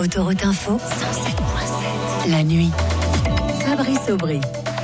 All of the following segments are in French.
Autoroute Info 107.7. La nuit. Fabrice Aubry.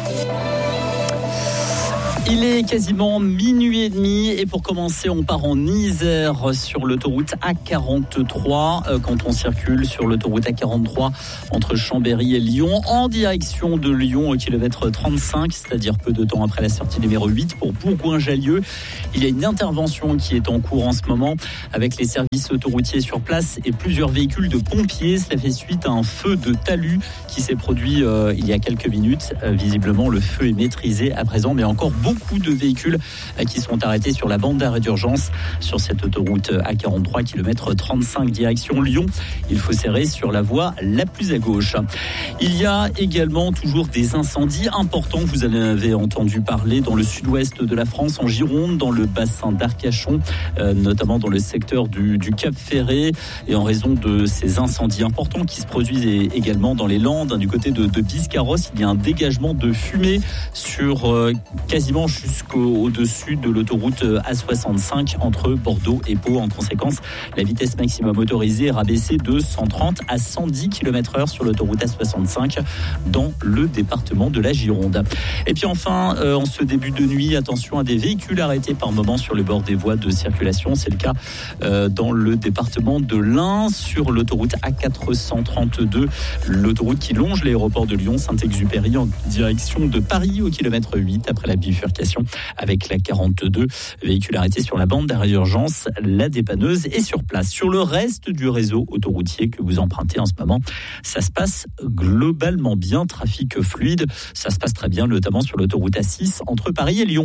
Il est quasiment minuit et demi et pour commencer, on part en Isère sur l'autoroute A43 quand on circule sur l'autoroute A43 entre Chambéry et Lyon en direction de Lyon au kilomètre 35, c'est-à-dire peu de temps après la sortie numéro 8 pour Bourgoin-Jallieu. Il y a une intervention qui est en cours en ce moment avec les services autoroutiers sur place et plusieurs véhicules de pompiers. Cela fait suite à un feu de talus qui s'est produit il y a quelques minutes. Visiblement, le feu est maîtrisé à présent, mais encore beaucoup de véhicules qui sont arrêtés sur la bande d'arrêt d'urgence sur cette autoroute A43 km 35 direction Lyon. Il faut serrer sur la voie la plus à gauche. Il y a également toujours des incendies importants. Vous en avez entendu parler dans le sud-ouest de la France, en Gironde, dans le bassin d'Arcachon, notamment dans le secteur du Cap Ferré. Et en raison de ces incendies importants qui se produisent également dans les Landes, du côté de Biscarrosse, il y a un dégagement de fumée sur quasiment jusqu'au-dessus de l'autoroute A65 entre Bordeaux et Pau. En conséquence, la vitesse maximum autorisée est rabaissée de 130 à 110 km/h sur l'autoroute A65 dans le département de la Gironde. Et puis enfin, en ce début de nuit, attention à des véhicules arrêtés par moments sur le bord des voies de circulation. C'est le cas dans le département de l'Ain sur l'autoroute A432, l'autoroute qui longe l'aéroport de Lyon-Saint-Exupéry en direction de Paris au kilomètre 8 après la bifurcation avec la 42. Véhicule arrêté sur la bande d'arrêt d'urgence, la dépanneuse est sur place. Sur le reste du réseau autoroutier que vous empruntez en ce moment, ça se passe globalement bien, trafic fluide. Ça se passe très bien, notamment sur l'autoroute A6 entre Paris et Lyon.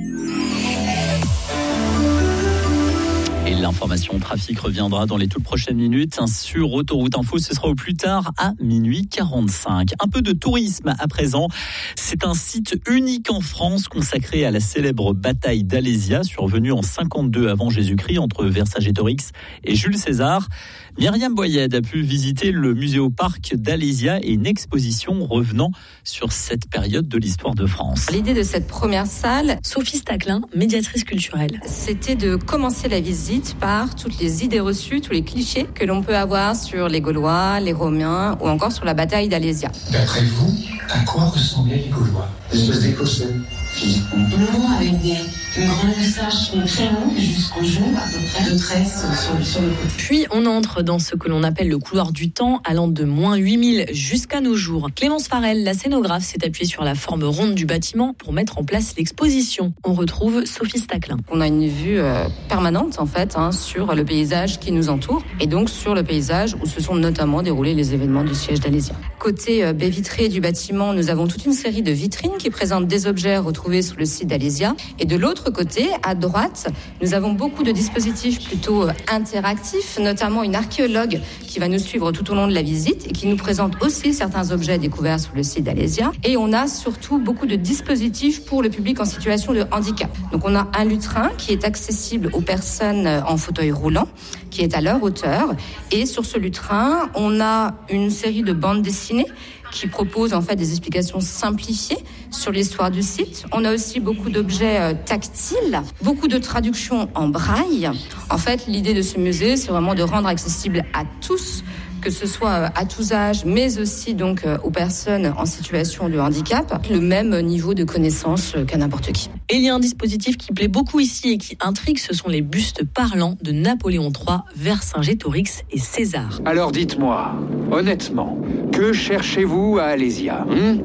Et l'information trafic reviendra dans les toutes prochaines minutes sur Autoroute Info. Ce sera au plus tard à minuit 45. Un peu de tourisme à présent. C'est un site unique en France consacré à la célèbre bataille d'Alésia, survenue en 52 avant Jésus-Christ entre Vercingétorix et Jules César. Myriam Boyed a pu visiter le muséoparc d'Alésia et une exposition revenant sur cette période de l'histoire de France. L'idée de cette première salle, Sophie Staclin, médiatrice culturelle, c'était de commencer la visite par toutes les idées reçues, tous les clichés que l'on peut avoir sur les Gaulois, les Romains ou encore sur la bataille d'Alésia. D'après vous, à quoi ressemblaient les Gaulois? Des espèces d'Écossais, physiquement. Blond avec une grande moustache très longue jusqu'au genou à peu près, de tresses sur le côté. Puis on entre dans ce que l'on appelle le couloir du temps, allant de moins 8000 jusqu'à nos jours. Clémence Farel, la scénographe, s'est appuyée sur la forme ronde du bâtiment pour mettre en place l'exposition. On retrouve Sophie Staclin. On a une vue permanente en fait sur le paysage qui nous entoure et donc sur le paysage où se sont notamment déroulés les événements du siège d'Alésia. Côté baie vitrée du bâtiment, nous avons toute une série de vitrines qui présentent des objets retrouvés sur le site d'Alésia. Et de l'autre côté, à droite, nous avons beaucoup de dispositifs plutôt interactifs, notamment une archéologue qui va nous suivre tout au long de la visite et qui nous présente aussi certains objets découverts sur le site d'Alésia. Et on a surtout beaucoup de dispositifs pour le public en situation de handicap. Donc on a un lutrin qui est accessible aux personnes en fauteuil roulant, qui est à leur hauteur. Et sur ce lutrin, on a une série de bandes dessinées qui propose en fait des explications simplifiées sur l'histoire du site. On a aussi beaucoup d'objets tactiles, beaucoup de traductions en braille. En fait, l'idée de ce musée, c'est vraiment de rendre accessible à tous, que ce soit à tous âges, mais aussi donc aux personnes en situation de handicap, le même niveau de connaissance qu'à n'importe qui. Et il y a un dispositif qui plaît beaucoup ici et qui intrigue, ce sont les bustes parlants de Napoléon III, Vercingétorix et César. Alors dites-moi, honnêtement, que cherchez-vous à Alésia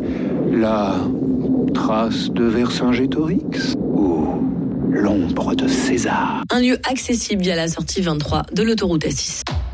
La trace de Vercingétorix ou l'ombre de César? Un lieu accessible via la sortie 23 de l'autoroute A6.